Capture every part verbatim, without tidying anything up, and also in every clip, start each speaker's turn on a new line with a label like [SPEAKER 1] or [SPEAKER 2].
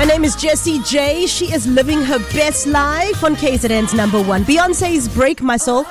[SPEAKER 1] Her name is Jessie J. She is living her best life on K Z N's number one. Beyonce's Break My Soul.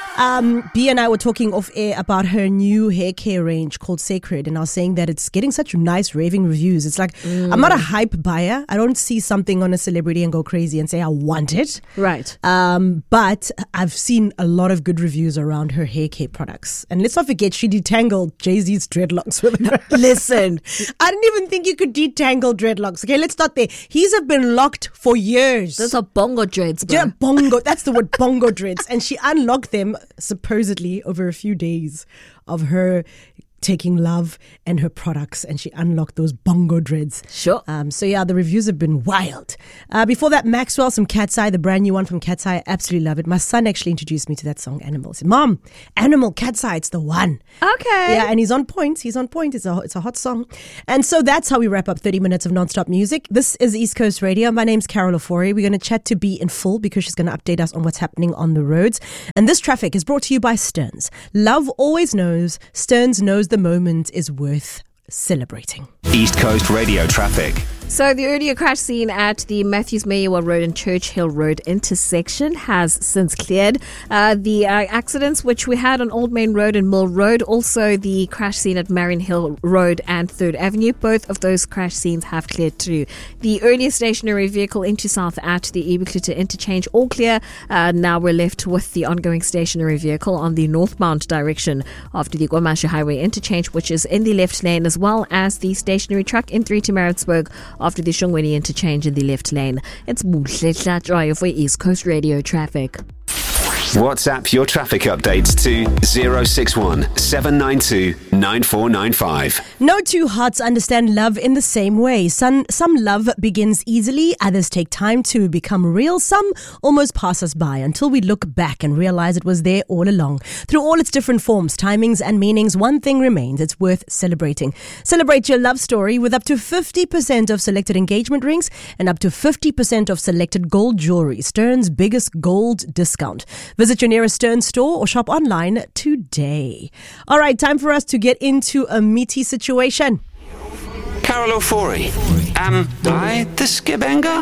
[SPEAKER 1] Um, B and I were talking off air about her new hair care range called Sacred, and I was saying that it's getting such nice raving reviews. It's like, mm. I'm not a hype buyer. I don't see something on a celebrity and go crazy and say I want it.
[SPEAKER 2] Right.
[SPEAKER 1] Um, but I've seen a lot of good reviews around her hair care products. And let's not forget, she detangled Jay-Z's dreadlocks with her.
[SPEAKER 2] Listen,
[SPEAKER 1] I didn't even think you could detangle dreadlocks. Okay, let's start there. He's have been locked for years.
[SPEAKER 2] Those are bongo dreads, bro.
[SPEAKER 1] Yeah, bongo. That's the word, bongo dreads. And she unlocked them supposedly over a few days of her taking love and her products, and she unlocked those bongo dreads.
[SPEAKER 2] Sure.
[SPEAKER 1] Um, so yeah, the reviews have been wild. Uh, before that, Maxwell, some Cat's Eye, the brand new one from Cat's Eye. I absolutely love it. My son actually introduced me to that song, Animal. He said, Mom, Animal, Cat's Eye, it's the one.
[SPEAKER 2] Okay.
[SPEAKER 1] Yeah, and he's on point. He's on point. It's a, it's a hot song. And so that's how we wrap up thirty minutes of nonstop music. This is East Coast Radio. My name's Carol Ofori. We're going to chat to B in full because she's going to update us on what's happening on the roads. And this traffic is brought to you by Stearns. Love always knows. Stearns knows the moment is worth celebrating.
[SPEAKER 3] East Coast Radio traffic.
[SPEAKER 2] So the earlier crash scene at the Matthews Mayowa Road and Churchill Road intersection has since cleared. Uh, the uh, accidents which we had on Old Main Road and Mill Road, also the crash scene at Marion Hill Road and third Avenue, both of those crash scenes have cleared too. The earlier stationary vehicle into south at the Ebukluta interchange, all clear. Uh, now we're left with the ongoing stationary vehicle on the northbound direction after the KwaMashu Highway interchange, which is in the left lane, as well as the stationary truck in three to Maritzburg after the Shongweni interchange in the left lane. It's Buhle Hlatshwayo for East Coast Radio traffic.
[SPEAKER 3] WhatsApp your traffic updates to zero six one seven nine two nine four nine five.
[SPEAKER 1] No two hearts understand love in the same way. Some, some love begins easily, others take time to become real, some almost pass us by until we look back and realize it was there all along. Through all its different forms, timings and meanings, one thing remains: it's worth celebrating. Celebrate your love story with up to fifty percent of selected engagement rings and up to fifty percent of selected gold jewelry. Stearns' biggest gold discount. Visit your nearest Stearns store or shop online today. All right, time for us to get into a meaty situation.
[SPEAKER 3] Carol Ofori. Am I the Skibenga?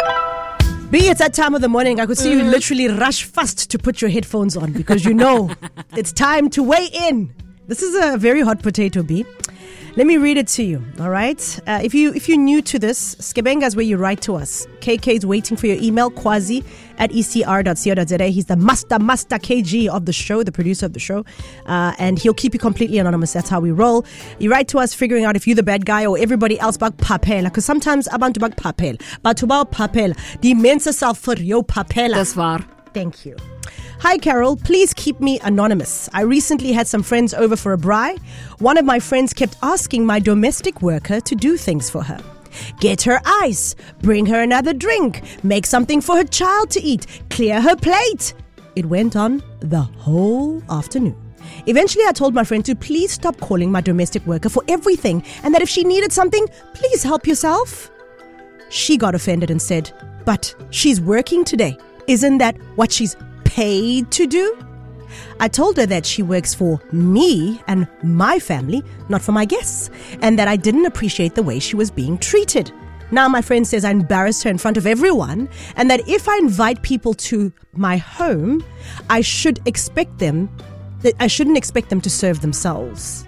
[SPEAKER 1] B, it's that time of the morning. I could see you literally rush fast to put your headphones on because you know it's time to weigh in. This is a very hot potato, B. Let me read it to you, all right? Uh, if, you, if you're new to this, Skibenga is where you write to us. K K is waiting for your email, Kwazi at e c r dot co dot z a. He's the master, master K G of the show, the producer of the show. Uh, and he'll keep you completely anonymous. That's how we roll. You write to us figuring out if you're the bad guy or everybody else bag papela. Because sometimes abantu bag papel. But about papel, the mense self for yo papela.
[SPEAKER 2] Das war.
[SPEAKER 1] Thank you. Hi, Carol. Please keep me anonymous. I recently had some friends over for a braai. One of my friends kept asking my domestic worker to do things for her. Get her ice, bring her another drink, make something for her child to eat, clear her plate. It went on the whole afternoon. Eventually, I told my friend to please stop calling my domestic worker for everything and that if she needed something, please help yourself. She got offended and said, but she's working today. Isn't that what she's paid to do? I told her that she works for me and my family, not for my guests, and that I didn't appreciate the way she was being treated. Now my friend says I embarrassed her in front of everyone, and that if I invite people to my home, I should expect them, that I shouldn't expect them to serve themselves.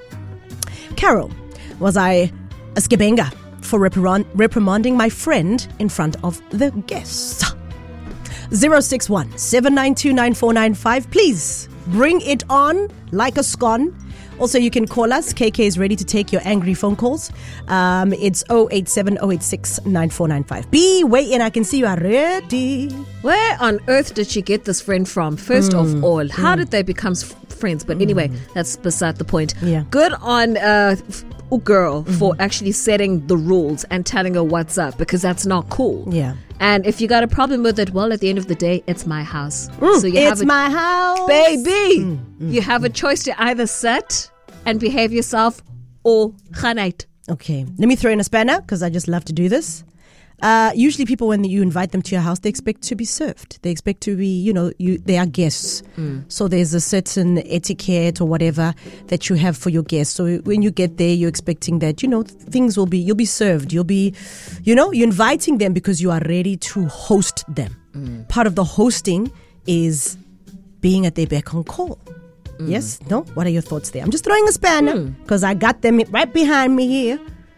[SPEAKER 1] Carol, was I a Skibenga for reprimand- reprimanding my friend in front of the guests? zero six one seven nine two nine four nine five. Please bring it on like a scone. Also, you can call us. K K is ready to take your angry phone calls. Um, it's zero eight seven zero eight six nine four nine five. B, wait in. I can see you are ready.
[SPEAKER 2] Where on earth did she get this friend from? First mm. of all, how mm. did they become f- friends? But anyway, mm. that's beside the point.
[SPEAKER 1] Yeah.
[SPEAKER 2] Good on uh, f- girl mm-hmm. for actually setting the rules and telling her what's up, because that's not cool.
[SPEAKER 1] Yeah.
[SPEAKER 2] And if you got a problem with it, well, at the end of the day, it's my house.
[SPEAKER 1] Mm,
[SPEAKER 2] so you
[SPEAKER 1] it's
[SPEAKER 2] have a,
[SPEAKER 1] my house.
[SPEAKER 2] Baby,
[SPEAKER 1] mm, mm,
[SPEAKER 2] you have a choice to either sit and behave yourself or khanait.
[SPEAKER 1] Okay, let me throw in a spanner because I just love to do this. Uh, usually people, when you invite them to your house, they expect to be served. They expect to be, you know, you they are guests. Mm. So there's a certain etiquette or whatever that you have for your guests. So when you get there, you're expecting that, you know, things will be, you'll be served. You'll be, you know, you're inviting them because you are ready to host them. Mm. Part of the hosting is being at their beck and call. Mm. Yes? No? What are your thoughts there? I'm just throwing a spanner because mm. I got them right behind me here.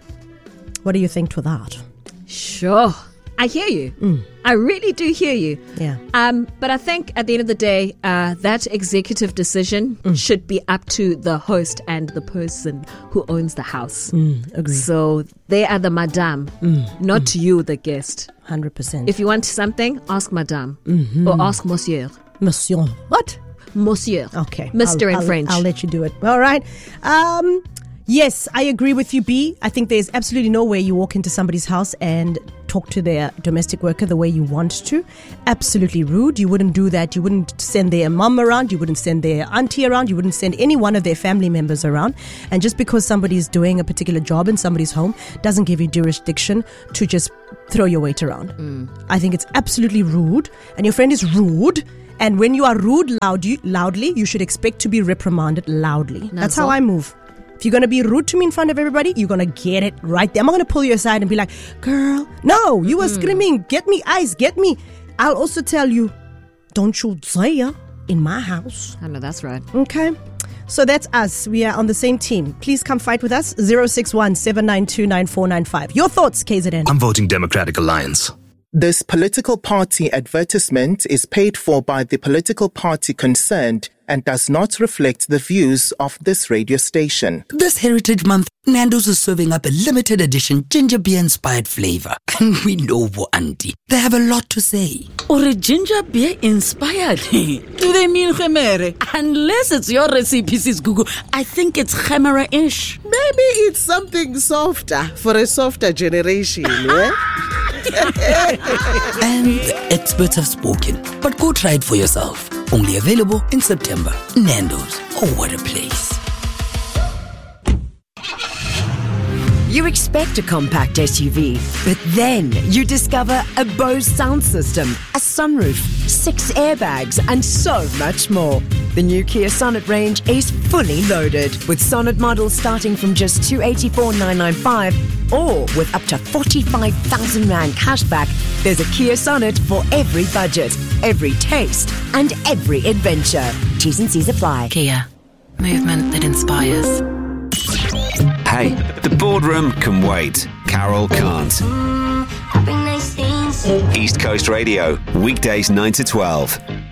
[SPEAKER 1] What do you think to that?
[SPEAKER 2] Sure. I hear you. Mm. I really do hear you.
[SPEAKER 1] Yeah.
[SPEAKER 2] Um, but I think at the end of the day, uh, that executive decision mm. should be up to the host and the person who owns the house.
[SPEAKER 1] Mm, agree.
[SPEAKER 2] So they are the madame, mm. not mm. you, the guest.
[SPEAKER 1] one hundred percent.
[SPEAKER 2] If you want something, ask madame
[SPEAKER 1] mm-hmm.
[SPEAKER 2] or ask monsieur.
[SPEAKER 1] Monsieur. What?
[SPEAKER 2] Monsieur.
[SPEAKER 1] Okay.
[SPEAKER 2] Mister
[SPEAKER 1] I'll,
[SPEAKER 2] in
[SPEAKER 1] I'll,
[SPEAKER 2] French.
[SPEAKER 1] I'll let you do it. All right. Um... Yes, I agree with you, B. I think there's absolutely no way you walk into somebody's house and talk to their domestic worker the way you want to. Absolutely rude. You wouldn't do that. You wouldn't send their mum around. You wouldn't send their auntie around. You wouldn't send any one of their family members around. And just because somebody's doing a particular job in somebody's home doesn't give you jurisdiction to just throw your weight around. Mm. I think it's absolutely rude. And your friend is rude. And when you are rude loud, you, loudly, you should expect to be reprimanded loudly. That's, That's how I move. If you're going to be rude to me in front of everybody, you're going to get it right there. I'm not going to pull you aside and be like, girl, no, you were mm-hmm. screaming, get me ice, get me. I'll also tell you, don't you say in my house.
[SPEAKER 2] I know, that's right.
[SPEAKER 1] Okay. So that's us. We are on the same team. Please come fight with us. zero six one, seven nine two, nine four nine five. Your thoughts, K Z N.
[SPEAKER 4] I'm voting Democratic Alliance.
[SPEAKER 5] This political party advertisement is paid for by the political party concerned and does not reflect the views of this radio station.
[SPEAKER 6] This Heritage Month, Nando's is serving up a limited edition ginger beer inspired flavor. And we know, Bo Auntie, they have a lot to say.
[SPEAKER 7] Or a ginger beer inspired? Do they mean Gemere? Unless it's your recipe, Sis Google, I think it's Gemere-ish.
[SPEAKER 8] Maybe it's something softer for a softer generation, yeah?
[SPEAKER 6] And the experts have spoken. But go try it for yourself. Only available in September. Nando's. Oh, what a place.
[SPEAKER 9] You expect a compact S U V, but then you discover a Bose sound system, a sunroof, six airbags, and so much more. The new Kia Sonet range is fully loaded, with Sonet models starting from just two hundred eighty-four thousand nine hundred ninety-five or with up to forty-five thousand rand cashback. There's a Kia Sonet for every budget, every taste, and every adventure. T's and C's apply.
[SPEAKER 10] Kia. Movement that inspires.
[SPEAKER 3] Hey, the boardroom can wait. Carol can't. East Coast Radio, weekdays nine to twelve.